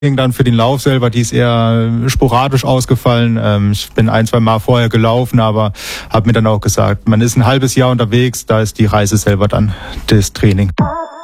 Dann für den Lauf selber, die ist eher sporadisch ausgefallen. Ich bin 1-2 Mal vorher gelaufen, aber habe mir dann auch gesagt, man ist ein halbes Jahr unterwegs, da ist die Reise selber dann das Training.